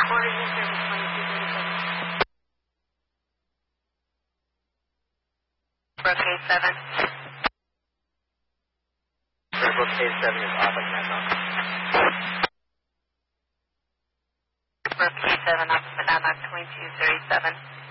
Morning, service 2237. Brook A7. Brook A7 is off at Madnock. Brook A7 off at Madnock 2237.